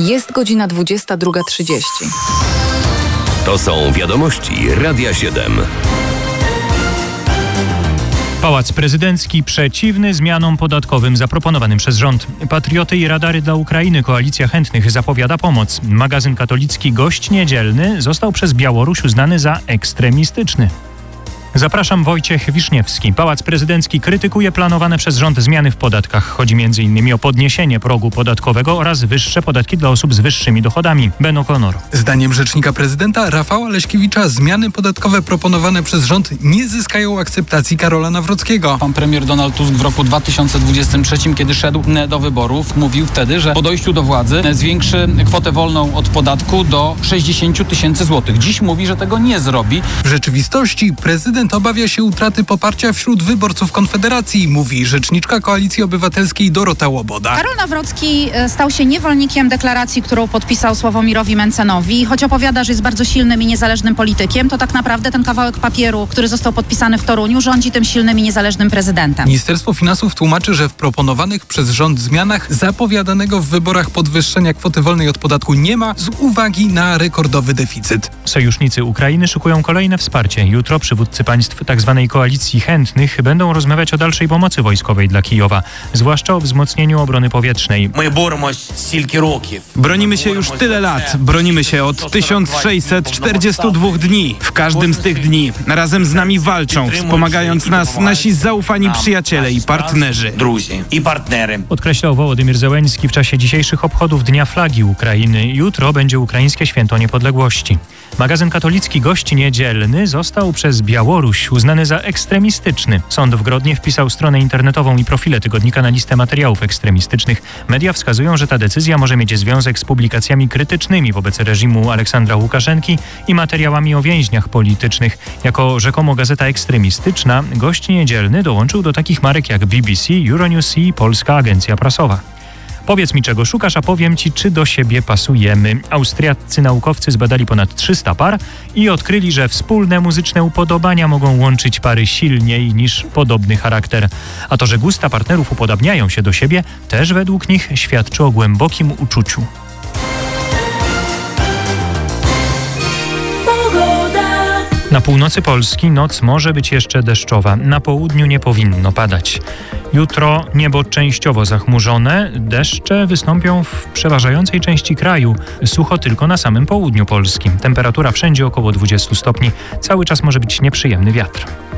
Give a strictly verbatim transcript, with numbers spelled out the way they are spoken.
Jest godzina dwudziesta druga trzydzieści. To są wiadomości Radia siedem. Pałac Prezydencki przeciwny zmianom podatkowym zaproponowanym przez rząd. Patrioty i radary dla Ukrainy. Koalicja Chętnych zapowiada pomoc. Magazyn katolicki Gość Niedzielny został przez Białoruś uznany za ekstremistyczny. Zapraszam, Wojciech Wiszniewski. Pałac Prezydencki krytykuje planowane przez rząd zmiany w podatkach. Chodzi między innymi o podniesienie progu podatkowego oraz wyższe podatki dla osób z wyższymi dochodami. Ben O'Connor. Zdaniem rzecznika prezydenta Rafała Leśkiewicza zmiany podatkowe proponowane przez rząd nie zyskają akceptacji Karola Nawrockiego. Pan premier Donald Tusk w roku dwa tysiące dwudziestym trzecim, kiedy szedł do wyborów, mówił wtedy, że po dojściu do władzy zwiększy kwotę wolną od podatku do sześćdziesiąt tysięcy złotych. Dziś mówi, że tego nie zrobi. W rzeczywistości prezydent obawia się utraty poparcia wśród wyborców Konfederacji, mówi rzeczniczka Koalicji Obywatelskiej Dorota Łoboda. Karol Nawrocki stał się niewolnikiem deklaracji, którą podpisał Sławomirowi Mentzenowi. Choć opowiada, że jest bardzo silnym i niezależnym politykiem, to tak naprawdę ten kawałek papieru, który został podpisany w Toruniu, rządzi tym silnym i niezależnym prezydentem. Ministerstwo Finansów tłumaczy, że w proponowanych przez rząd zmianach zapowiadanego w wyborach podwyższenia kwoty wolnej od podatku nie ma z uwagi na rekordowy deficyt. Sojusznicy Ukrainy szykują kolejne wsparcie. Jutro przywódcy państw tzw. Koalicji Chętnych będą rozmawiać o dalszej pomocy wojskowej dla Kijowa, zwłaszcza o wzmocnieniu obrony powietrznej. Bronimy się już tyle lat. Bronimy się od tysiąc sześćset czterdziestu dwóch dni. W każdym z tych dni razem z nami walczą, wspomagając nas nasi zaufani przyjaciele i partnerzy. Podkreślał Wołodymyr Zełenski w czasie dzisiejszych obchodów Dnia Flagi Ukrainy. Jutro będzie ukraińskie święto niepodległości. Magazyn katolicki Gość Niedzielny został przez Białoruś uznany za ekstremistyczny. Sąd w Grodnie wpisał stronę internetową i profile tygodnika na listę materiałów ekstremistycznych. Media wskazują, że ta decyzja może mieć związek z publikacjami krytycznymi wobec reżimu Aleksandra Łukaszenki i materiałami o więźniach politycznych. Jako rzekomo gazeta ekstremistyczna, Gość Niedzielny dołączył do takich marek jak B B C, Euronews i Polska Agencja Prasowa. Powiedz mi, czego szukasz, a powiem ci, czy do siebie pasujemy. Austriaccy naukowcy zbadali ponad trzysta par i odkryli, że wspólne muzyczne upodobania mogą łączyć pary silniej niż podobny charakter. A to, że gusta partnerów upodabniają się do siebie, też według nich świadczy o głębokim uczuciu. Na północy Polski noc może być jeszcze deszczowa. Na południu nie powinno padać. Jutro niebo częściowo zachmurzone. Deszcze wystąpią w przeważającej części kraju. Sucho tylko na samym południu Polski. Temperatura wszędzie około dwudziestu stopni. Cały czas może być nieprzyjemny wiatr.